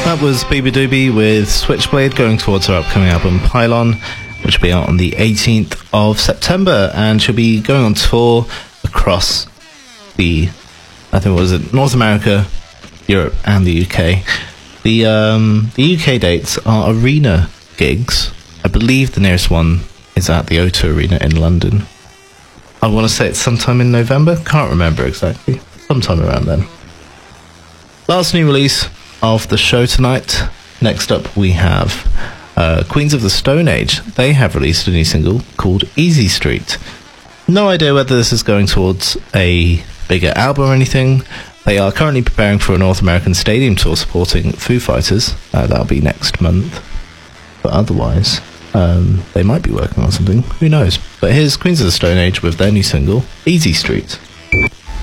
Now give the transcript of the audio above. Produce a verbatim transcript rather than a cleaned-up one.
That was Baby Doobie with Switchblade, going towards her upcoming album Pylon, which will be out on the eighteenth of September, and she'll be going on tour across the, I think, what was it, North America, Europe, and the U K. The um, the U K dates are arena gigs. I believe the nearest one is at the O two Arena in London. I want to say it's sometime in November. Can't remember exactly. Sometime around then. Last new release of the show tonight. Next up we have uh, Queens of the Stone Age. They have released a new single called Easy Street. No idea whether this is going towards a bigger album or anything. They are currently preparing for a North American stadium tour supporting Foo Fighters. Uh, that'll be next month. But otherwise, um, they might be working on something. Who knows? But here's Queens of the Stone Age with their new single, Easy Street.